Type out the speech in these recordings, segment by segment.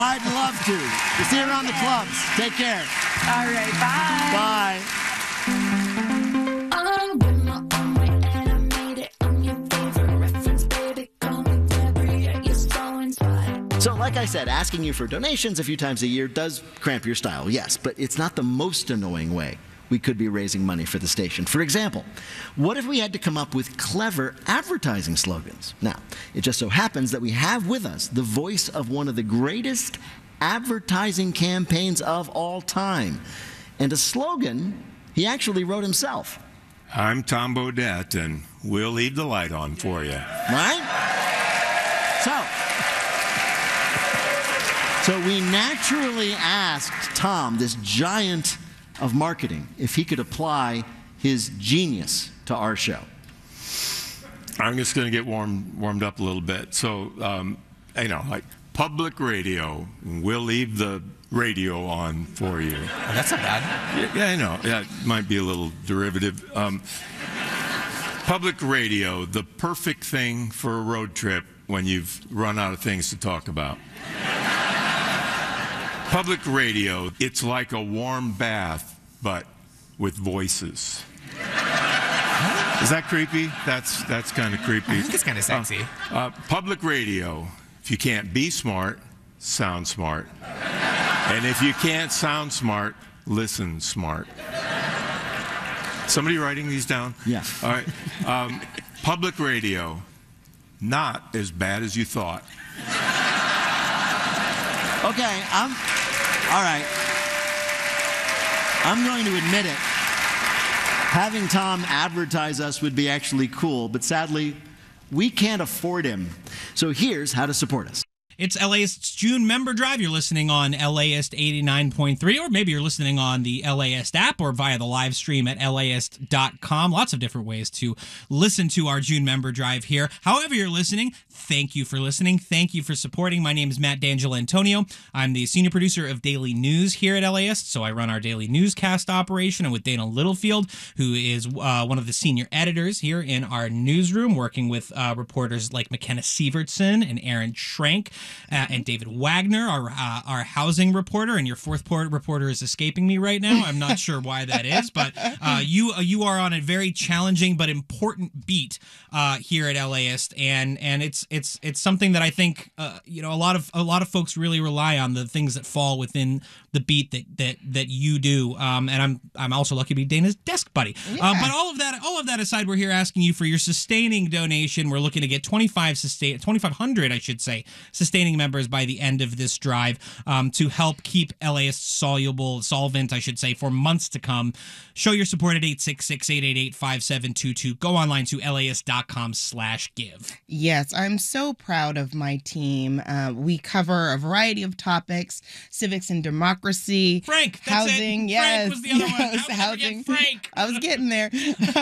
I'd love to. We'll see you around the clubs. Take care. All right, bye. Bye. I'm with my own way and I made it. I'm your favorite reference, baby. Call me Debbie. You're so inspired. So, like I said, asking you for donations a few times a year does cramp your style, yes, but it's not the most annoying way we could be raising money for the station. For example, what if we had to come up with clever advertising slogans? Now, it just so happens that we have with us the voice of one of the greatest advertising campaigns of all time, and a slogan he actually wrote himself. I'm Tom Bodett, and we'll leave the light on for you. Right? So we naturally asked Tom, this giant of marketing, if he could apply his genius to our show. I'm just going to get warmed up a little bit. So, like public radio, we'll leave the radio on for you. Oh, that's not bad. Yeah, I know. Yeah, it might be a little derivative. Public radio, the perfect thing for a road trip when you've run out of things to talk about. Public radio, it's like a warm bath, but with voices. Is that creepy? That's kind of creepy. I think it's kind of sexy. Public radio, if you can't be smart, sound smart. And if you can't sound smart, listen smart. Somebody writing these down? Yeah. All right. Public radio, not as bad as you thought. Okay, all right. I'm going to admit it. Having Tom advertise us would be actually cool, but sadly, we can't afford him. So here's how to support us. It's LAist's June Member Drive. You're listening on LAist 89.3, or maybe you're listening on the LAist app or via the live stream at LAist.com. Lots of different ways to listen to our June Member Drive here. However you're listening, thank you for listening. Thank you for supporting. My name is Matt D'Angelantonio. I'm the senior producer of Daily News here at LAist, so I run our daily newscast operation. And with Dana Littlefield, who is one of the senior editors here in our newsroom, working with reporters like McKenna Sievertson and Aaron Schrank. And David Wagner, our housing reporter, and your fourth reporter is escaping me right now. I'm not sure why that is, but you are on a very challenging but important beat here at LAist, and it's something that I think a lot of folks really rely on, the things that fall within the beat that you do. And I'm also lucky to be Dana's desk buddy. Yeah. But all of that aside, we're here asking you for your sustaining donation. We're looking to get 2,500, I should say, sustaining members by the end of this drive to help keep LAist solvent, I should say, for months to come. Show your support at 866-888-5722. Go online to LAist.com/give. Yes, I'm so proud of my team. We cover a variety of topics: civics and democracy, Frank, that's housing. it. Yes, Frank was the other one. yes, How did I housing. forget Frank? I was getting there.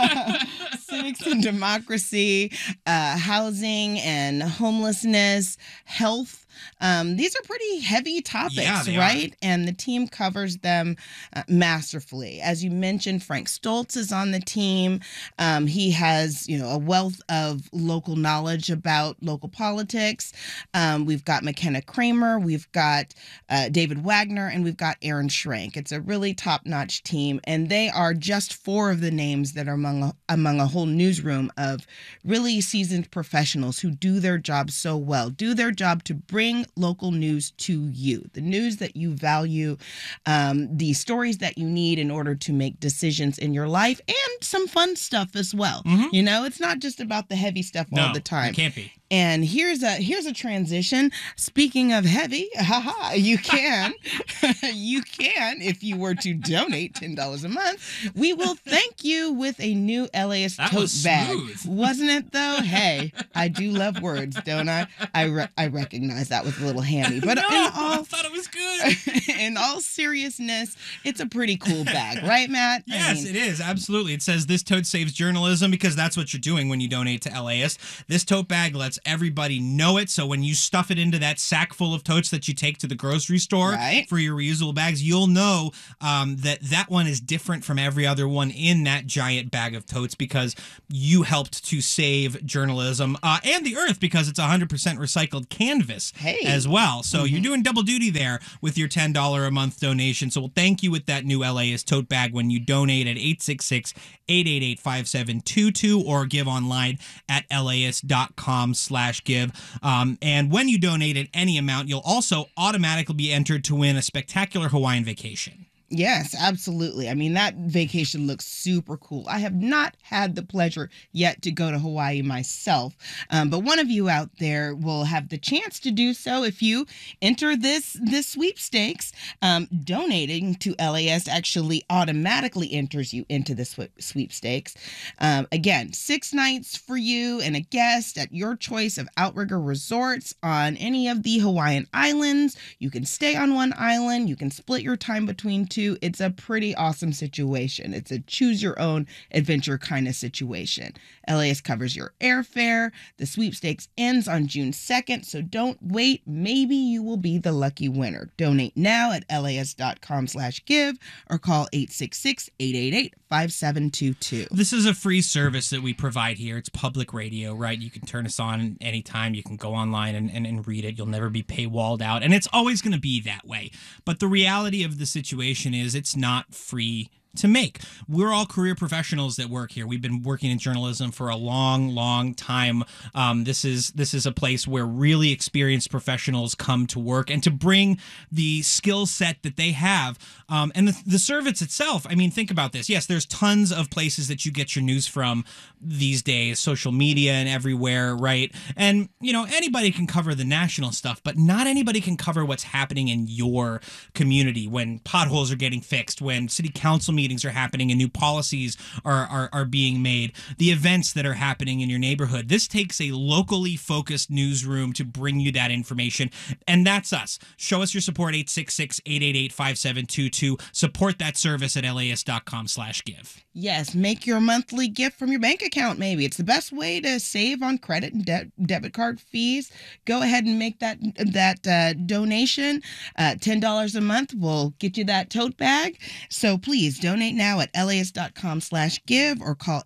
Civics and democracy, housing and homelessness, health. These are pretty heavy topics, right? And the team covers them masterfully. As you mentioned, Frank Stoltz is on the team. He has, a wealth of local knowledge about local politics. We've got McKenna Kramer, we've got David Wagner, and we've got Aaron Schrank. It's a really top-notch team, and they are just four of the names that are among a whole newsroom of really seasoned professionals who do their job so well, do their job to bring local news to you, the news that you value, the stories that you need in order to make decisions in your life, and some fun stuff as well. Mm-hmm. It's not just about the heavy stuff all the time. It can't be. And here's a transition. Speaking of heavy, you can, if you were to donate $10 a month, we will thank you with a new LAist tote bag. Wasn't it though? Hey, I do love words, don't I? I recognize that was a little hammy, but no, I thought it was was good. In all seriousness, it's a pretty cool bag, right, Matt? Yes, it is. Absolutely. It says this tote saves journalism because that's what you're doing when you donate to LAist. This tote bag lets everybody know it. So when you stuff it into that sack full of totes that you take to the grocery store for your reusable bags, you'll know that one is different from every other one in that giant bag of totes because you helped to save journalism and the earth because it's 100% recycled canvas as well. So you're doing double duty there with your $10 a month donation. So we'll thank you with that new LAist tote bag when you donate at 866-888-5722 or give online at laist.com/give. And when you donate at any amount, you'll also automatically be entered to win a spectacular Hawaiian vacation. Yes, absolutely. I mean, that vacation looks super cool. I have not had the pleasure yet to go to Hawaii myself, but one of you out there will have the chance to do so if you enter this sweepstakes. Donating to LAist actually automatically enters you into the sweepstakes. Again, 6 nights for you and a guest at your choice of Outrigger resorts on any of the Hawaiian islands. You can stay on one island. You can split your time between two. It's a pretty awesome situation. It's a choose your own adventure kind of situation. LAist covers your airfare. The sweepstakes ends on June 2nd, so don't wait. Maybe you will be the lucky winner. Donate now at laist.com/give or call 866-888-5722. This is a free service that we provide here. It's public radio, right? You can turn us on anytime. You can go online and read it. You'll never be paywalled out. And it's always going to be that way. But the reality of the situation is it's not free to make. We're all career professionals that work here. We've been working in journalism for a long, long time. This is a place where really experienced professionals come to work and to bring the skill set that they have. And the service itself, I mean, think about this. Yes, there's tons of places that you get your news from these days, social media and everywhere, right? And, you know, anybody can cover the national stuff, but not anybody can cover what's happening in your community when potholes are getting fixed, when city council meetings are happening and new policies are being made, the events that are happening in your neighborhood. This takes a locally focused newsroom to bring you that information, and that's us. Show us your support, 866-888-5722. Support that service at laist.com/give. Yes, make your monthly gift from your bank account, maybe. It's the best way to save on credit and debit card fees. Go ahead and make that donation. $10 a month will get you that tote bag. So please donate now at laist.com/give or call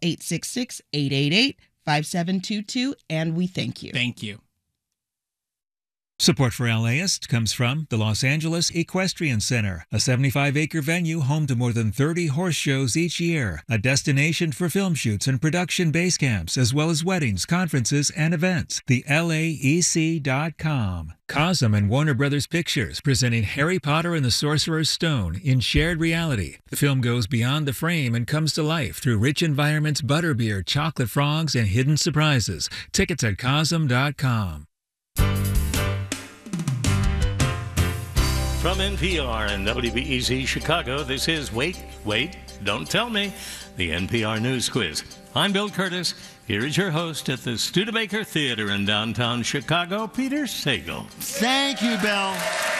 866-888-5722, and we thank you. Thank you. Support for LAist comes from the Los Angeles Equestrian Center, a 75-acre venue home to more than 30 horse shows each year, a destination for film shoots and production base camps, as well as weddings, conferences, and events. The LAEC.com. Cosm and Warner Brothers Pictures presenting Harry Potter and the Sorcerer's Stone in shared reality. The film goes beyond the frame and comes to life through rich environments, butterbeer, chocolate frogs, and hidden surprises. Tickets at Cosm.com. From NPR and WBEZ Chicago, this is Wait, Don't Tell Me, the NPR News Quiz. I'm Bill Curtis. Here is your host at the Studebaker Theater in downtown Chicago, Peter Sagal. Thank you, Bill.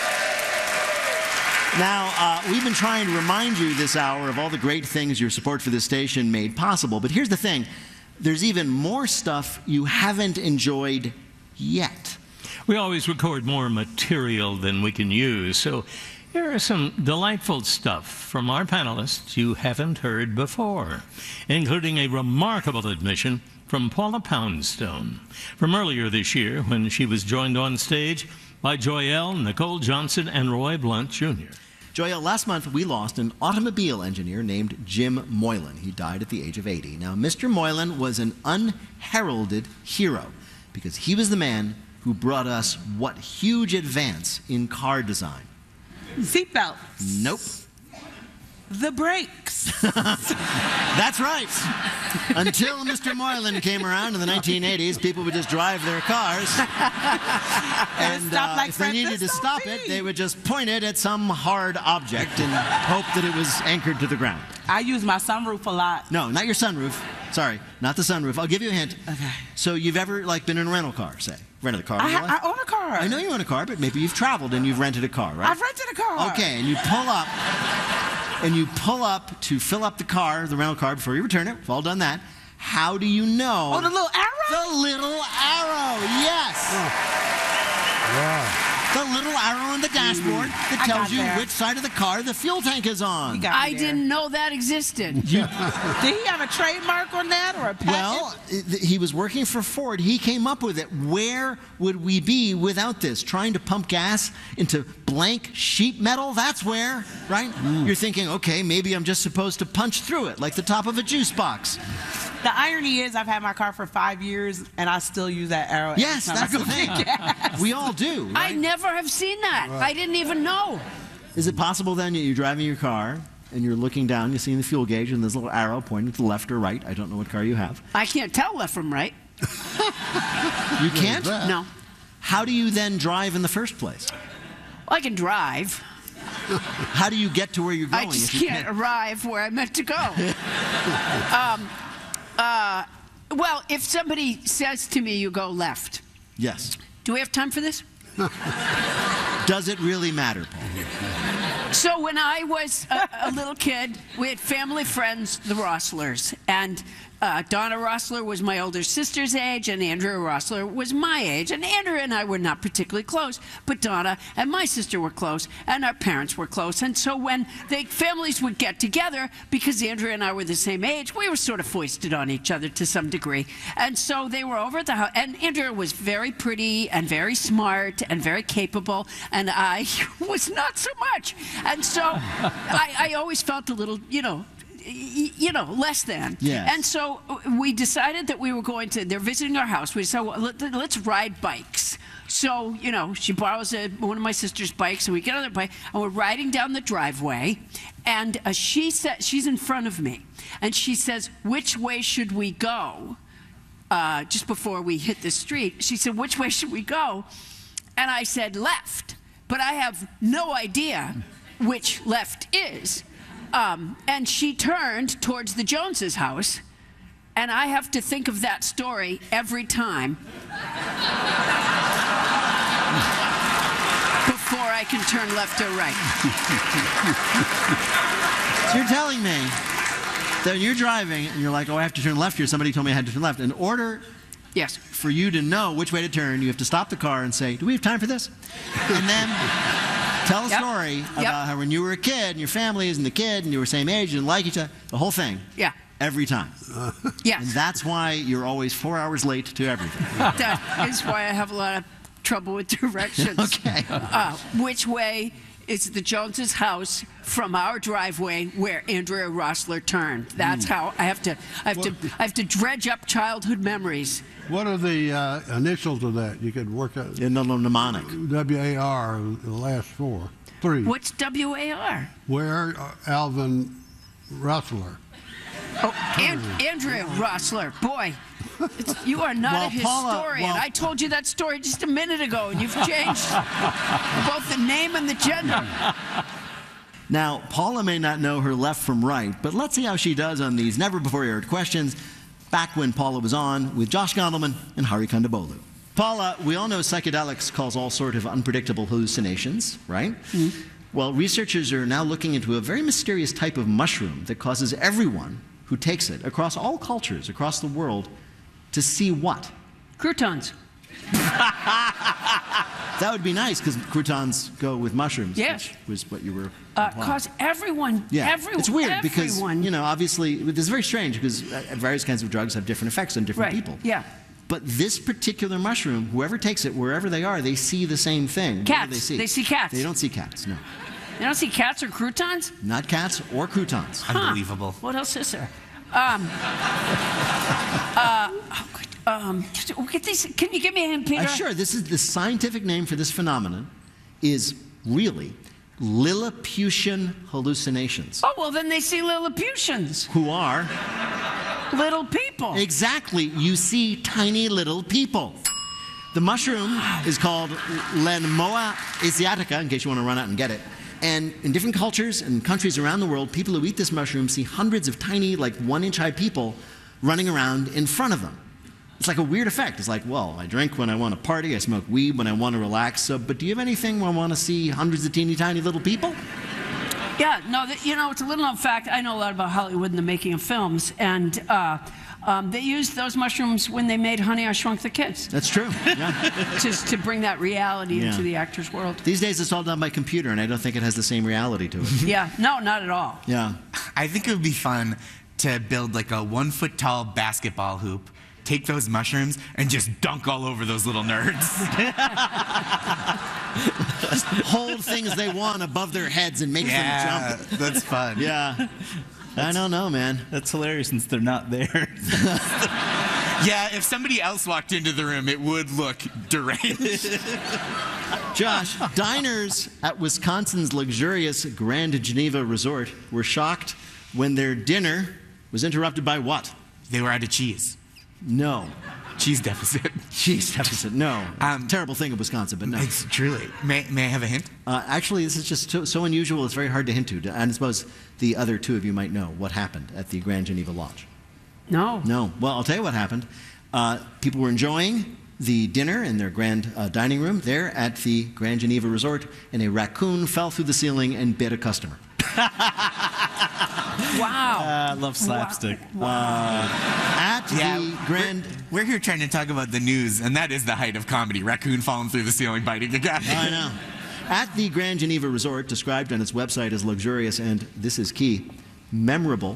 Now, we've been trying to remind you this hour of all the great things your support for this station made possible. But here's the thing. There's even more stuff you haven't enjoyed yet. We always record more material than we can use, so here are some delightful stuff from our panelists you haven't heard before, including a remarkable admission from Paula Poundstone from earlier this year when she was joined on stage by Joyelle, Nicole Johnson, and Roy Blunt Jr. Joyelle, last month we lost an automobile engineer named Jim Moylan. He died at the age of 80. Now, Mr. Moylan was an unheralded hero because he was the man who brought us what huge advance in car design? Seatbelts. Nope. The brakes. That's right. Until Mr. Moylan came around in the 1980s, people would just drive their cars. And if they needed to stop it, they would just point it at some hard object and hope that it was anchored to the ground. I use my sunroof a lot. No, not your sunroof. Sorry, not the sunroof. I'll give you a hint. Okay. So you've ever been in a rental car, say, Rented a car in your life? I own a car. I know you own a car, but maybe you've traveled and you've rented a car, right? I've rented a car. Okay, and you pull up to fill up the rental car before you return it. We've all done that. How do you know? Oh, the little arrow? The little arrow, yes. Wow. The little arrow on the dashboard that tells you which side of the car the fuel tank is on. I didn't know that existed. Did he have a trademark on that or a patent? Well, he was working for Ford. He came up with it. Where would we be without this? Trying to pump gas into blank sheet metal? That's where, right? You're thinking, okay, maybe I'm just supposed to punch through it like the top of a juice box. The irony is I've had my car for 5 years and I still use that arrow. Yes, that's the thing. We all do. Right? I never have seen that. I didn't even know. Is it possible then that you're driving your car and you're looking down, you're seeing the fuel gauge and there's a little arrow pointing to the left or right? I don't know what car you have. I can't tell left from right. You can't? No. How do you then drive in the first place? Well, I can drive. How do you get to where you're going? I just can't arrive where I meant to go. Well, if somebody says to me, you go left. Yes. Do we have time for this? Does it really matter, Paul? So when I was a little kid, we had family friends, the Rosslers, and Donna Rossler was my older sister's age, and Andrea Rossler was my age. And Andrea and I were not particularly close, but Donna and my sister were close, and our parents were close. And so when the families would get together, because Andrea and I were the same age, we were sort of foisted on each other to some degree. And so they were over at the house, and Andrea was very pretty and very smart and very capable, and I was not so much. And so I always felt a little, less than. Yes. And so we decided that we were going to, they're visiting our house. We said, well, let's ride bikes. So, she borrows one of my sister's bikes, and we get on the bike, and we're riding down the driveway, and she said, she's in front of me, and she says, which way should we go? Just before we hit the street, she said, which way should we go? And I said, left. But I have no idea which left is. And she turned towards the Joneses' house, and I have to think of that story every time before I can turn left or right. So you're telling me that you're driving and you're like, oh, I have to turn left here. Somebody told me I had to turn left. In order for you to know which way to turn, you have to stop the car and say, do we have time for this? And then tell a story about how when you were a kid and your family isn't the kid and you were same age and like each other, the whole thing. Yeah. Every time. Yes. And that's why you're always 4 hours late to everything. That is why I have a lot of trouble with directions. Okay. Which way is the Joneses' house from our driveway where Andrea Rossler turned? That's how I have to dredge up childhood memories. What are the initials of that? You could work out. In the mnemonic. WAR, the last three. What's WAR? Where Alvin Rossler. Oh, Andrea Rossler. Boy, you are not a historian. I told you that story just a minute ago, and you've changed both the name and the gender. Now, Paula may not know her left from right, but let's see how she does on these never-before-aired questions back when Paula was on with Josh Gondelman and Hari Kondabolu. Paula, we all know psychedelics cause all sort of unpredictable hallucinations, right? Mm-hmm. Well, researchers are now looking into a very mysterious type of mushroom that causes everyone who takes it across all cultures, across the world, to see what? Croutons. That would be nice, because croutons go with mushrooms, which was what you were Cause everyone, it's weird because, obviously, this is very strange because various kinds of drugs have different effects on different people. Yeah. But this particular mushroom, whoever takes it, wherever they are, they see the same thing. Cats. What do they see? They see cats. They don't see cats, no. They don't see cats or croutons? Not cats or croutons. Unbelievable. What else is there? Can you give me a hint, Peter? Sure. This is the scientific name for this phenomenon is really Lilliputian hallucinations. Oh, well, then they see Lilliputians. Who are? Little people. Exactly. You see tiny little people. The mushroom is called Lenmoa asiatica, in case you want to run out and get it. And in different cultures and countries around the world, people who eat this mushroom see hundreds of tiny, like 1-inch high people running around in front of them. it's like a weird effect. It's like, well, I drink when I want to party, I smoke weed when I want to relax. So, but do you have anything when I want to see hundreds of teeny tiny little people? Yeah, no, it's a little known fact. I know a lot about Hollywood and the making of films, and they used those mushrooms when they made Honey, I Shrunk the Kids. That's true. Yeah. Just to bring that reality into the actor's world. These days it's all done by computer, and I don't think it has the same reality to it. Yeah, no, not at all. Yeah. I think it would be fun to build like a 1 foot tall basketball hoop, take those mushrooms, and just dunk all over those little nerds. Just hold things they want above their heads and make them jump. That's fun. Yeah. I don't know, man. That's hilarious since they're not there. Yeah, if somebody else walked into the room, it would look deranged. Josh, diners at Wisconsin's luxurious Grand Geneva Resort were shocked when their dinner was interrupted by what? They were out of cheese. No. Cheese deficit. Cheese deficit, no. Terrible thing of Wisconsin, but no. It's truly. May I have a hint? Actually, this is just so unusual, it's very hard to hint to. And I suppose the other two of you might know what happened at the Grand Geneva Lodge. No. No. Well, I'll tell you what happened. People were enjoying the dinner in their grand dining room there at the Grand Geneva Resort, and a raccoon fell through the ceiling and bit a customer. Wow. I love slapstick. At the Grand... We're here trying to talk about the news, and that is the height of comedy. Raccoon falling through the ceiling, biting a guy. I know. At the Grand Geneva Resort, described on its website as luxurious and, this is key, memorable.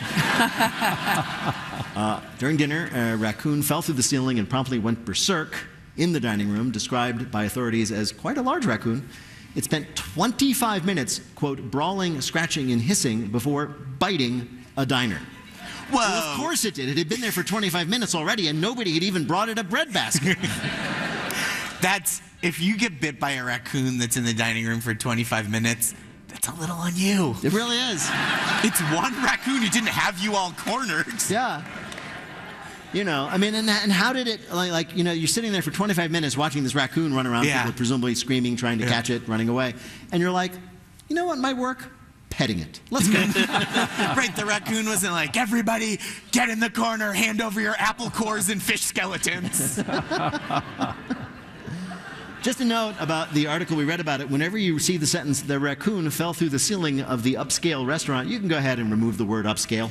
During dinner, a raccoon fell through the ceiling and promptly went berserk in the dining room, described by authorities as quite a large raccoon. It spent 25 minutes, quote, brawling, scratching, and hissing before biting a diner. Well, of course it did. It had been there for 25 minutes already, and nobody had even brought it a bread basket. That's, if you get bit by a raccoon that's in the dining room for 25 minutes, that's a little on you. It really is. It's one raccoon. It didn't have you all cornered. Yeah. You know, I mean, and how did it, like, you know, you're sitting there for 25 minutes watching this raccoon run around, people presumably screaming, trying to catch it, running away, and you're like, you know what might work? Petting it. Let's go. Right, the raccoon wasn't like, everybody get in the corner, hand over your apple cores and fish skeletons. Just a note about the article we read about it. Whenever you see the sentence, the raccoon fell through the ceiling of the upscale restaurant, you can go ahead and remove the word upscale.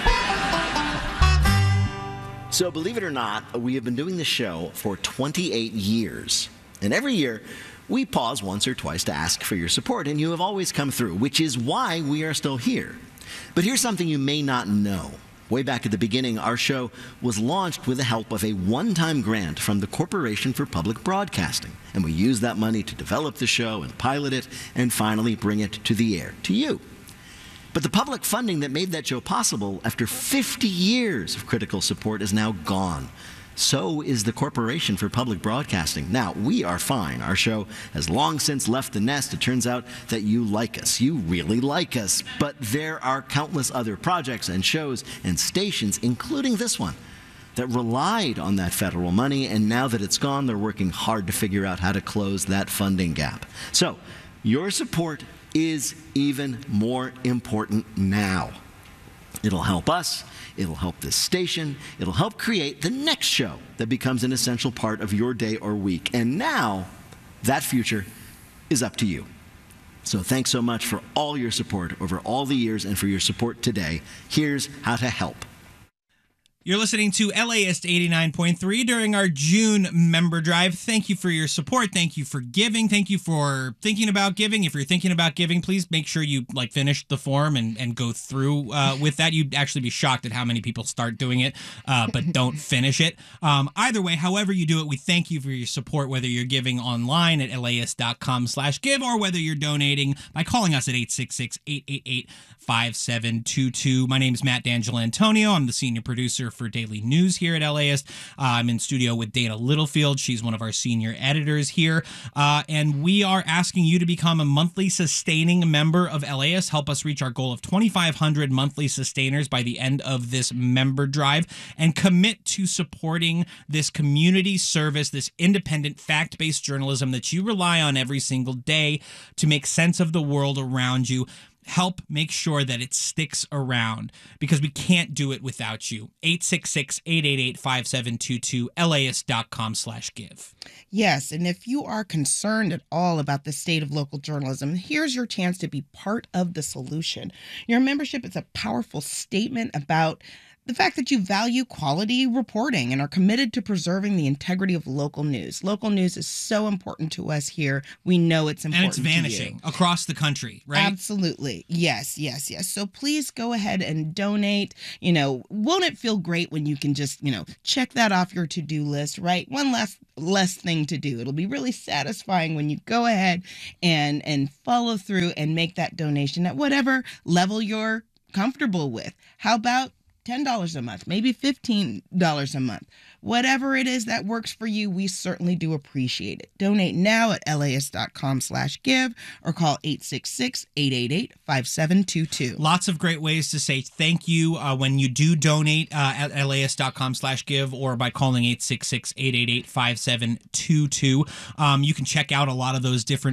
So believe it or not, we have been doing this show for 28 years. And every year, we pause once or twice to ask for your support, and you have always come through, which is why we are still here. But here's something you may not know. Way back at the beginning, our show was launched with the help of a one-time grant from the Corporation for Public Broadcasting. And we used that money to develop the show and pilot it and finally bring it to the air, to you. But the public funding that made that show possible after 50 years of critical support is now gone. So is the Corporation for Public Broadcasting. Now, we are fine. Our show has long since left the nest. It turns out that you like us. You really like us. But there are countless other projects and shows and stations, including this one, that relied on that federal money, and now that it's gone, they're working hard to figure out how to close that funding gap. So, your support is even more important now. It'll help us, it'll help this station, it'll help create the next show that becomes an essential part of your day or week. And now, that future is up to you. So thanks so much for all your support over all the years and for your support today. Here's how to help. You're listening to LAist 89.3 during our June member drive. Thank you for your support. Thank you for giving. Thank you for thinking about giving. If you're thinking about giving, please make sure you finish the form and go through with that. You'd actually be shocked at how many people start doing it, but don't finish it. Either way, however you do it, we thank you for your support, whether you're giving online at laist.com/give or whether you're donating by calling us at 866-888-5722. My name is Matt D'Angelantonio. I'm the senior producer for Daily News here at LAist. I'm in studio with Dana Littlefield. She's one of our senior editors here. And we are asking you to become a monthly sustaining member of LAist. Help us reach our goal of 2,500 monthly sustainers by the end of this member drive, and commit to supporting this community service, this independent fact-based journalism that you rely on every single day to make sense of the world around you. help make sure that it sticks around, because we can't do it without you. 866-888-5722, LAist.com/give. Yes, and if you are concerned at all about the state of local journalism, here's your chance to be part of the solution. Your membership is a powerful statement about the fact that you value quality reporting and are committed to preserving the integrity of local news. Local news is so important to us here. We know it's important. And it's vanishing across the country, right? Absolutely. Yes. So please go ahead and donate. Won't it feel great when you can just, check that off your to-do list, right? One less thing to do. It'll be really satisfying when you go ahead and follow through and make that donation at whatever level you're comfortable with. How about $10 a month, maybe $15 a month? Whatever it is that works for you, we certainly do appreciate it. Donate now at LAist.com/give or call 866-888-5722. Lots of great ways to say thank you when you do donate at LAist.com/give or by calling 866-888-5722. You can check out a lot of those different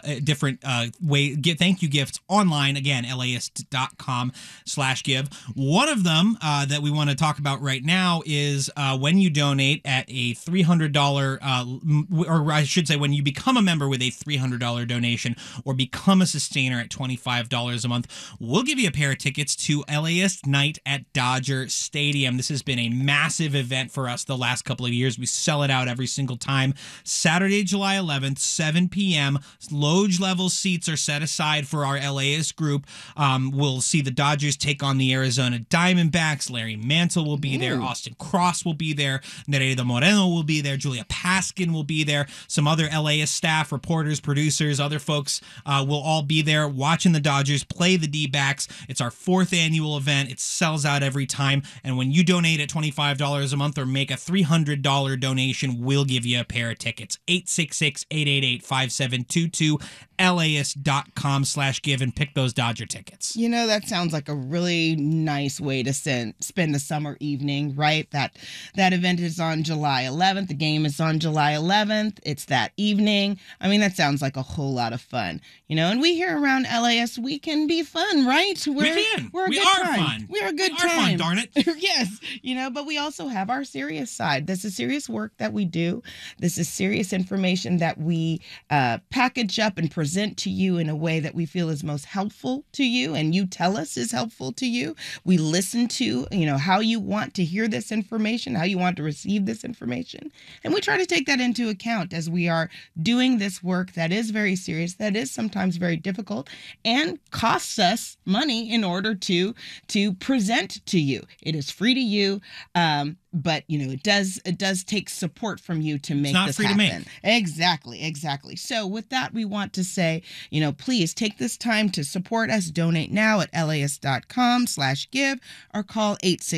thank you gifts online. Again, LAist.com/give. One of them that we want to talk about right now is when you donate at a $300, or I should say when you become a member with a $300 donation or become a sustainer at $25 a month, we'll give you a pair of tickets to LAist Night at Dodger Stadium. This has been a massive event for us the last couple of years. We sell it out every single time. Saturday, July 11th, 7 p.m. Loge level seats are set aside for our LAist group. We'll see the Dodgers take on the Arizona Diamondbacks. Larry Mantle will be there. Austin Cross will be there. Nereida Moreno will be there. Julia Paskin will be there. Some other LAist staff, reporters, producers, other folks will all be there watching the Dodgers play the D-backs. It's our 4th annual event. It sells out every time. And when you donate at $25 a month or make a $300 donation, we'll give you a pair of tickets. 866-888-5722, LAist.com/give, and pick those Dodger tickets. That sounds like a really nice way to spend a summer evening, right? That event is on July 11th. The game is on July 11th. It's that evening. I mean, that sounds like a whole lot of fun. And we here around LAist, we can be fun, right? We can. We're a we good are time. fun. We're a good we are time. Fun, darn it. Yes. But we also have our serious side. This is serious work that we do. This is serious information that we package up and present to you in a way that we feel is most helpful to you, and you tell us is helpful to you. We listen to, how you want to hear this information, how you want to receive this information. And we try to take that into account as we are doing this work that is very serious, that is sometimes very difficult, and costs us money in order to present to you. It is free to you. But it does take support from you to make this happen. It's not free to make. Exactly. So with that, we want to say, please take this time to support us. Donate now at LAist.com/give or call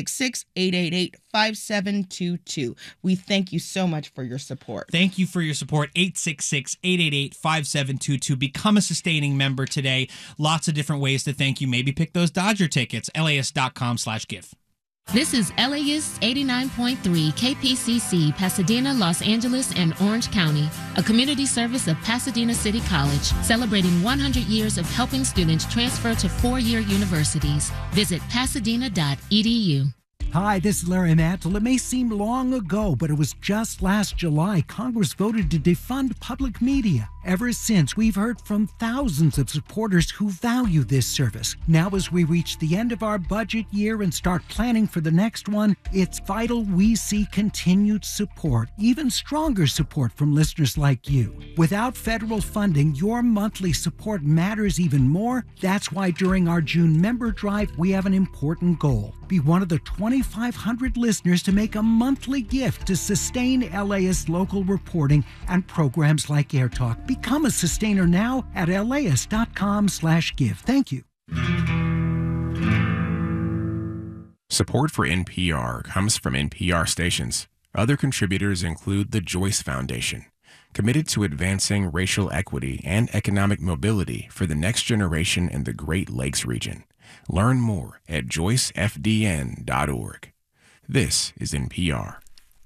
866-888-5722. We thank you so much for your support. Thank you for your support. 866-888-5722. Become a sustaining member today. Lots of different ways to thank you. Maybe pick those Dodger tickets. LAist.com/give. This is LAist 89.3 KPCC, Pasadena, Los Angeles, and Orange County, a community service of Pasadena City College, celebrating 100 years of helping students transfer to 4-year universities. Visit pasadena.edu. Hi, this is Larry Mantle. It may seem long ago, but it was just last July Congress voted to defund public media. Ever since, we've heard from thousands of supporters who value this service. Now, as we reach the end of our budget year and start planning for the next one, it's vital we see continued support, even stronger support from listeners like you. Without federal funding, your monthly support matters even more. That's why during our June member drive, we have an important goal. Be one of the 2,500 listeners to make a monthly gift to sustain LAist local reporting and programs like Air Talk. Become a sustainer now at LAist.com/give. Thank you. Support for NPR comes from NPR stations. Other contributors include the Joyce Foundation, committed to advancing racial equity and economic mobility for the next generation in the Great Lakes region. Learn more at joycefdn.org. This is NPR.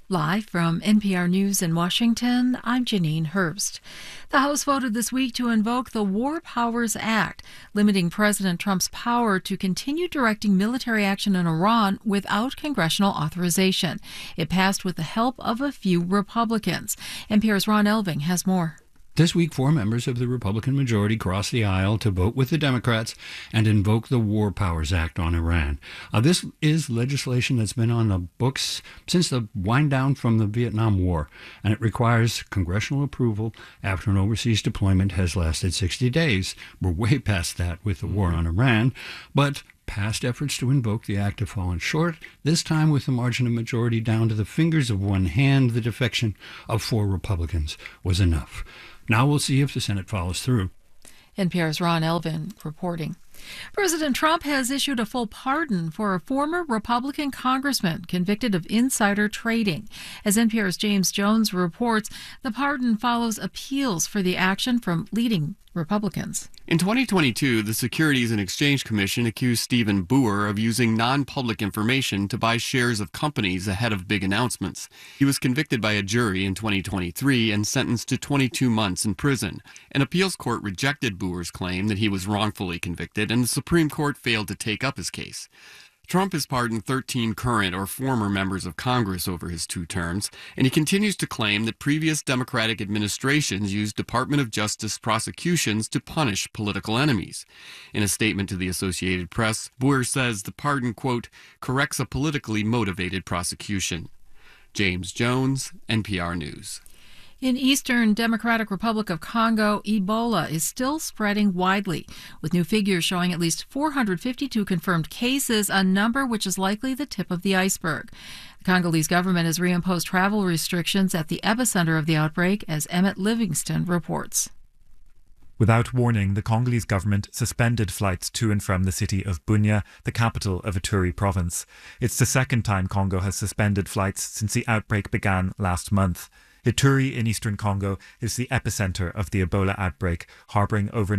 Live from NPR News in Washington, I'm Janine Hurst. The House voted this week to invoke the War Powers Act, limiting President Trump's power to continue directing military action in Iran without congressional authorization. It passed with the help of a few Republicans. NPR's Ron Elving has more. This week, 4 members of the Republican majority crossed the aisle to vote with the Democrats and invoke the War Powers Act on Iran. This is legislation that's been on the books since the wind down from the Vietnam War, and it requires congressional approval after an overseas deployment has lasted 60 days. We're way past that with the war on Iran, but past efforts to invoke the act have fallen short, this time with the margin of majority down to the fingers of one hand. The defection of 4 Republicans was enough. Now we'll see if the Senate follows through. NPR's Ron Elvin reporting. President Trump has issued a full pardon for a former Republican congressman convicted of insider trading. As NPR's James Jones reports, the pardon follows appeals for the action from leading Republicans. In 2022, the Securities and Exchange Commission accused Stephen Boer of using non-public information to buy shares of companies ahead of big announcements. He was convicted by a jury in 2023 and sentenced to 22 months in prison. An appeals court rejected Boer's claim that he was wrongfully convicted, and the Supreme Court failed to take up his case. Trump has pardoned 13 current or former members of Congress over his 2 terms, and he continues to claim that previous Democratic administrations used Department of Justice prosecutions to punish political enemies. In a statement to the Associated Press, Boer says the pardon, quote, corrects a politically motivated prosecution. James Jones, NPR News. In Eastern Democratic Republic of Congo, Ebola is still spreading widely, with new figures showing at least 452 confirmed cases, a number which is likely the tip of the iceberg. The Congolese government has reimposed travel restrictions at the epicenter of the outbreak, as Emmett Livingston reports. Without warning, the Congolese government suspended flights to and from the city of Bunia, the capital of Ituri province. It's the second time Congo has suspended flights since the outbreak began last month. Ituri in eastern Congo is the epicenter of the Ebola outbreak, harboring over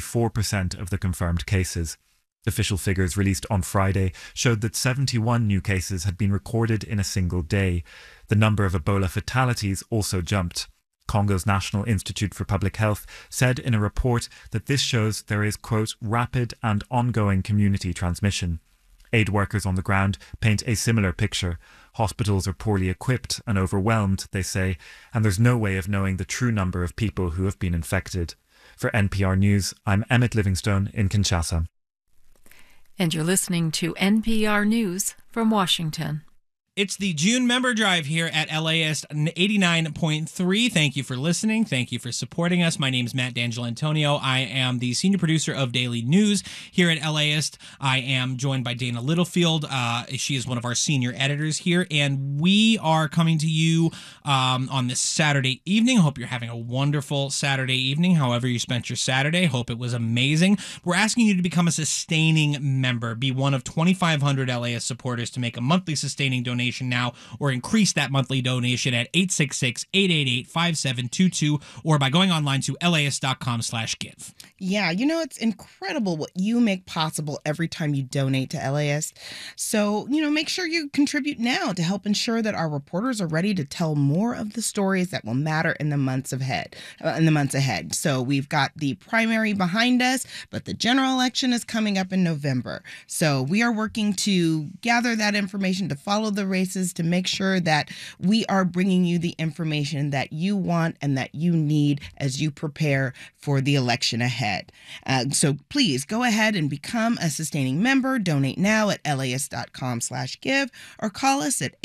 94% of the confirmed cases. Official figures released on Friday showed that 71 new cases had been recorded in a single day. The number of Ebola fatalities also jumped. Congo's National Institute for Public Health said in a report that this shows there is, quote, rapid and ongoing community transmission. Aid workers on the ground paint a similar picture. Hospitals are poorly equipped and overwhelmed, they say, and there's no way of knowing the true number of people who have been infected. For NPR News, I'm Emmett Livingstone in Kinshasa. And you're listening to NPR News from Washington. It's the June member drive here at LAist 89.3. Thank you for listening. Thank you for supporting us. My name is Matt D'Angelantonio. I am the senior producer of Daily News here at LAist. I am joined by Dana Littlefield. She is one of our senior editors here, and we are coming to you on this Saturday evening. Hope you're having a wonderful Saturday evening, however you spent your Saturday. Hope it was amazing. We're asking you to become a sustaining member. Be one of 2,500 LAist supporters to make a monthly sustaining donation now, or increase that monthly donation at 866-888-5722, or by going online to laist.com/give. Yeah, you know, it's incredible what you make possible every time you donate to LAist. So, make sure you contribute now to help ensure that our reporters are ready to tell more of the stories that will matter in the months ahead. So we've got the primary behind us, but the general election is coming up in November. So we are working to gather that information, to follow the races, to make sure that we are bringing you the information that you want and that you need as you prepare for the election ahead. So please go ahead and become a sustaining member. Donate now at laist.com/give, or call us at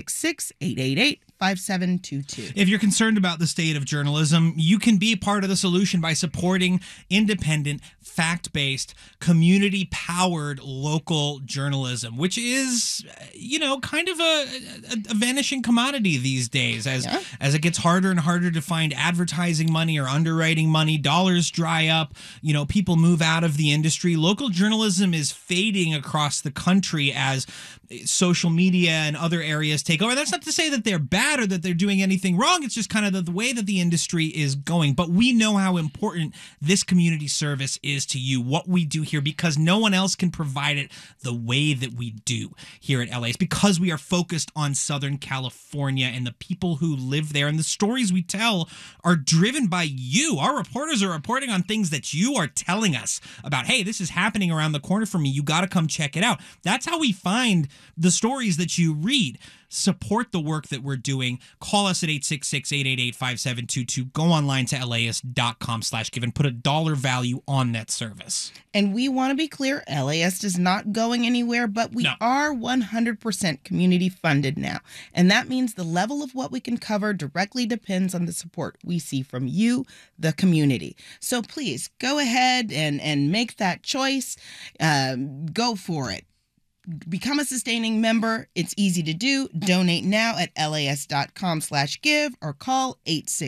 866-888-5722. If you're concerned about the state of journalism, you can be part of the solution by supporting independent, fact-based, community-powered local journalism, which is, kind of a vanishing commodity these days as it gets harder and harder to find advertising money or underwriting money. Dollars dry up, people move out of the industry. Local journalism is fading across the country as social media and other areas take over. That's not to say that they're bad or that they're doing anything wrong. It's just kind of the way that the industry is going. But we know how important this community service is is to you, what we do here, because no one else can provide it the way that we do here at LA. It's because we are focused on Southern California and the people who live there, and the stories we tell are driven by you. Our reporters are reporting on things that you are telling us about. Hey, this is happening around the corner from me. You got to come check it out. That's how we find the stories that you read. Support the work that we're doing. Call us at 866-888-5722. Go online to LAist.com/give and put a dollar value on that service. And we want to be clear, LAist is not going anywhere, but we are 100% community funded now. And that means the level of what we can cover directly depends on the support we see from you, the community. So please go ahead and make that choice. Go for it. Become a sustaining member. It's easy to do. Donate now at LAist.com/give or call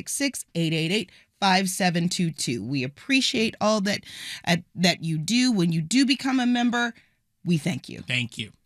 866-888-5722. We appreciate all that you do. When you do become a member, we thank you. Thank you.